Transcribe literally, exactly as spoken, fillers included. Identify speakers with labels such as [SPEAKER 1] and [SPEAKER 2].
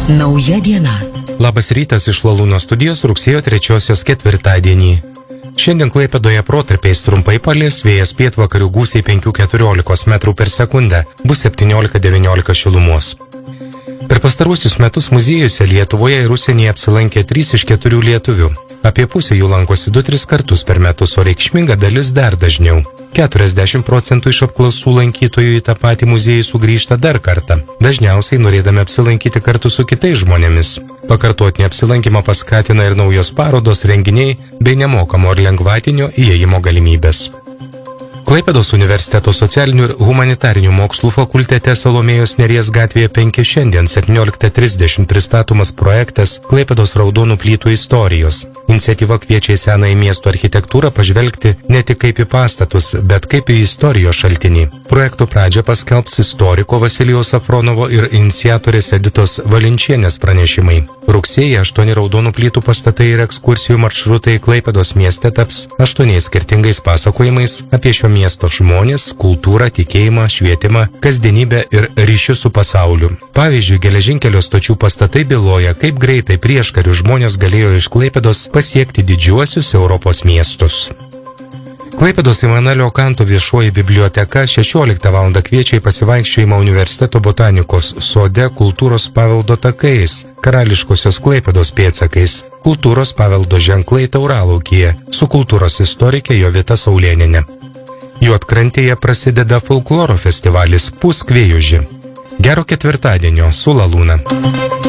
[SPEAKER 1] Nauja diena.
[SPEAKER 2] Labas rytas iš Lalūno studijos rugsėjo trečiosios ketvirtadienį. Šiandien Klaipėdoje protarpiais trumpai palis, vėjas pietvakarių gūsiai penki keturiolika metrų per sekundę, bus septyniolika devyniolika šilumos. Per pastarusius metus muziejuose Lietuvoje ir užsienyje apsilankė trys iš keturių lietuvių. Apie pusę jų lankosi du tris kartus per metus, o reikšminga dalis dar dažniau. keturiasdešimt procentų iš apklausų lankytojų į tą patį muziejų sugrįžta dar kartą, dažniausiai norėdami apsilankyti kartu su kitais žmonėmis. Pakartotinį apsilankymą paskatina ir naujos parodos, renginiai bei nemokamo ar lengvatinio įėjimo galimybės. Klaipėdos universiteto socialinių ir humanitarinių mokslų fakultete Salomėjos Nėries gatvėje penki šiandien septynioliktą trisdešimt pristatomas projektas Klaipėdos raudonų plytų istorijos. Iniciatyva kviečia į senąją miesto architektūrą pažvelgti ne tik kaip į pastatus, bet kaip į istorijos šaltinį. Projekto pradžią paskelbs istoriko Vasilijaus Safronovo ir iniciatorės Editos Valinčienės pranešimai. Rugsėjį aštuoni raudonų plytų pastatai ir ekskursijų maršrutai Klaipėdos mieste taps aštuoniais skirtingais pasakojimais apie šio miesto žmonės, kultūrą, tikėjimą, švietimą, kasdienybę ir ryšius su pasauliu. Pavyzdžiui, geležinkelio stočių pastatai byloja, kaip greitai prieškarių žmonės galėjo iš Klaipėdos pasiekti didžiuosius Europos miestus. Klaipėdos Imanuelio Kanto viešoji biblioteka šešioliktą valandą kviečia į pasivaikščiojimą universiteto botanikos sode kultūros paveldo takais, karališkosios Klaipėdos pėdsakais, kultūros paveldo ženklai Tauralaukyje su kultūros istorikė Jovita Saulėnienė. Juodkrantėje prasideda folkloro festivalis Puskvėjuži. Gero ketvirtadienio su Lalūna.